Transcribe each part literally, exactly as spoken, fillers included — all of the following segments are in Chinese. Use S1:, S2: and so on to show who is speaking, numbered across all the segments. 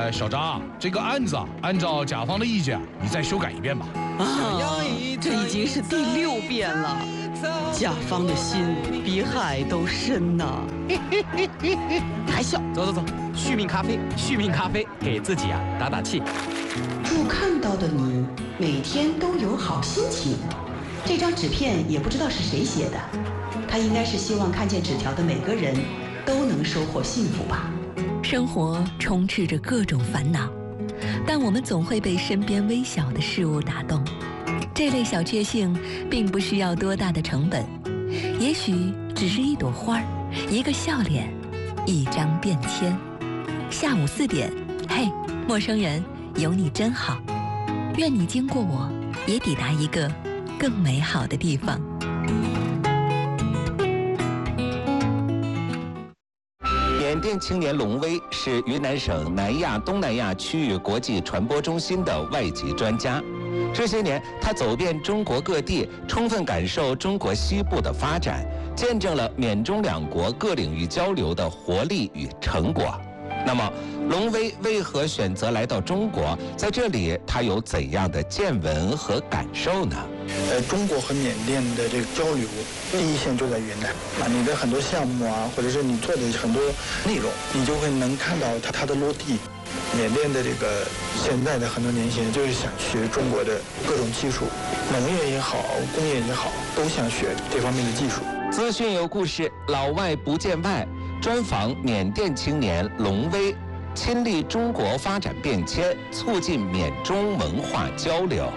S1: 呃，小张，这个案子啊，按照甲方的意见，你再修改一遍吧。
S2: 啊，这已经是第六遍了，甲方的心比海都深呐。你还笑？
S3: 走走走，续命咖啡，续命咖啡，给自己啊打打气。
S4: 祝看到的你每天都有好心情。这张纸片也不知道是谁写的，他应该是希望看见纸条的每个人都能收获幸福吧。
S5: 生活充斥着各种烦恼，但我们总会被身边微小的事物打动。这类小确幸并不需要多大的成本，也许只是一朵花儿，一个笑脸，一张便签。下午四点，嘿，陌生人，有你真好。愿你经过我，也抵达一个更美好的地方。
S6: 缅甸青年龙威是云南省南亚东南亚区域国际传播中心的外籍专家。这些年，他走遍中国各地，充分感受中国西部的发展，见证了缅中两国各领域交流的活力与成果。那么，龙威为何选择来到中国？在这里，他有怎样的见闻和感受呢？
S7: 呃，中国和缅甸的这个交流，第一线就在云南啊。你的很多项目啊，或者是你做的很多内容，你就会能看到它它的落地。缅甸的这个现在的很多年轻人就是想学中国的各种技术，农业也好，工业也好，都想学这方面的技术。
S6: 资讯有故事，老外不见外。专访缅甸青年龙威，亲历中国发展变迁，促进缅中文化交流。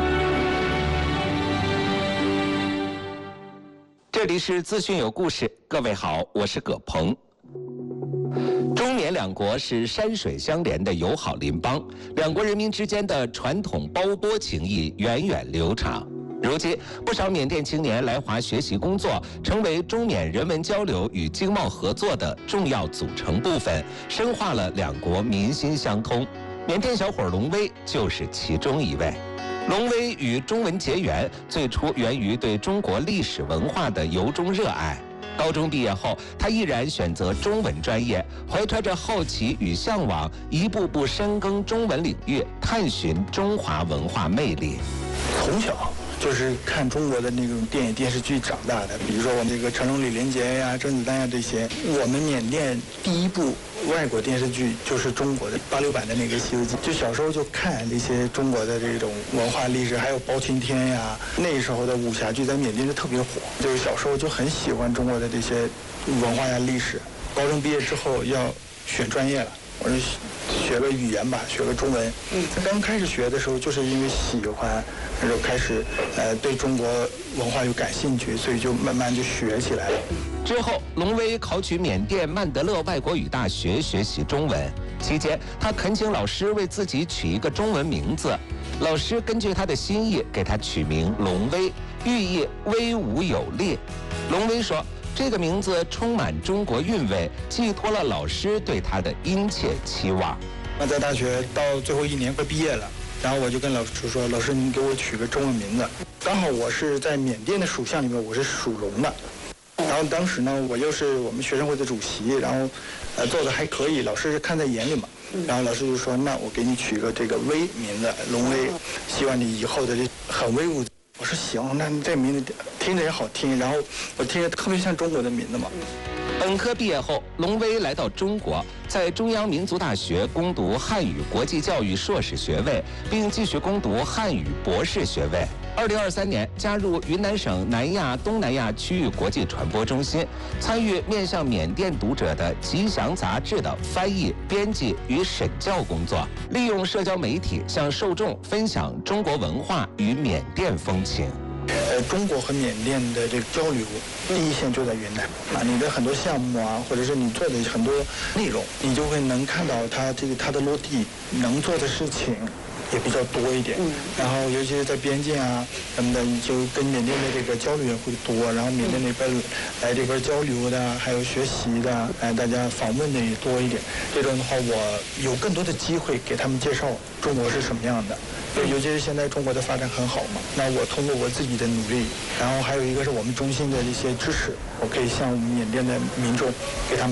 S6: 这里是资讯有故事，各位好，我是葛鹏。中缅两国是山水相连的友好邻邦，两国人民之间的传统胞钵情谊源远流长。如今，不少缅甸青年来华学习工作，成为中缅人文交流与经贸合作的重要组成部分，深化了两国民心相通。缅甸小伙龙威就是其中一位。龙威与中文结缘，最初源于对中国历史文化的由衷热爱。高中毕业后，他毅然选择中文专业，怀揣着好奇与向往，一步步深耕中文领域，探寻中华文化魅力。
S7: 从小就是看中国的那种电影电视剧长大的，比如说我们这个成龙、李连杰呀、甄子丹呀这些。我们缅甸第一部外国电视剧就是中国的八六版的那个《西游记》，就小时候就看这些中国的这种文化历史，还有包青天呀，那时候的武侠剧在缅甸就特别火，就是小时候就很喜欢中国的这些文化呀历史。高中毕业之后要选专业了，我就学个语言吧，学个中文。嗯，刚开始学的时候就是因为喜欢，然后开始呃对中国文化有感兴趣，所以就慢慢就学起来了。
S6: 之后，龙威考取缅甸曼德勒外国语大学学习中文，期间他恳请老师为自己取一个中文名字。老师根据他的心意给他取名龙威，寓意威武有力。龙威说，这个名字充满中国韵味，寄托了老师对他的殷切期望。
S7: 那在大学到最后一年快毕业了，然后我就跟老师说，老师您给我取个中文名字。刚好我是在缅甸的属相里面，我是属龙的。然后当时呢，我又是我们学生会的主席，然后呃做的还可以，老师看在眼里嘛。然后老师就说，那我给你取个这个威名字，龙威，希望你以后的这很威武。我说行，那这名字听着也好听，然后我听着特别像中国的名字嘛。
S6: 本科毕业后，龙威来到中国，在中央民族大学攻读汉语国际教育硕士学位，并继续攻读汉语博士学位。二零二三年加入云南省南亚东南亚区域国际传播中心，参与面向缅甸读者的《吉祥》杂志的翻译、编辑与审校工作，利用社交媒体向受众分享中国文化与缅甸风情。
S7: 呃，中国和缅甸的这个交流，第一线就在云南啊。你的很多项目啊，或者是你做的很多内容，你就会能看到它这个它的落地，能做的事情也比较多一点。然后尤其是在边境啊什么的，就跟缅甸的这个交流也会多。然后缅甸那边来这边交流的，还有学习的，哎，大家访问的也多一点。这种的话，我有更多的机会给他们介绍中国是什么样的。尤其是现在中国的发展很好嘛，那我通过我自己的努力，然后还有一个是我们中心的一些支持，我可以向我们缅甸的民众给他们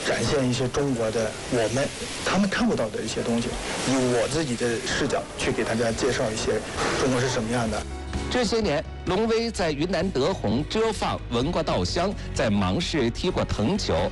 S7: 展现一些中国的我们他们看不到的一些东西，以我自己的视角去给大家介绍一些中国是什么样的。
S6: 这些年，龙威在云南德宏遮放闻过稻香，在芒市踢过藤球，